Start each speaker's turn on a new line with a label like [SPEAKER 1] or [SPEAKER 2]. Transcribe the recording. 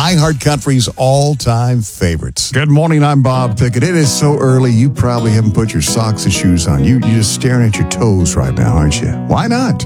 [SPEAKER 1] iHeartCountry's all-time favorites. Good morning, I'm Bob Pickett. It is so early, you probably haven't put your socks and shoes on. You're just staring at your toes right now, aren't you? Why not?